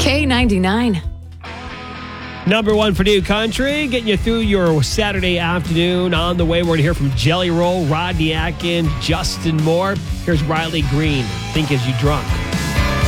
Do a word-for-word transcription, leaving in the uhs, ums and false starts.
K ninety-nine. Number one for New Country, getting you through your Saturday afternoon. On the way, we're going to hear from Jelly Roll, Rodney Atkin, Justin Moore. Here's Riley Green, Think As You Drunk.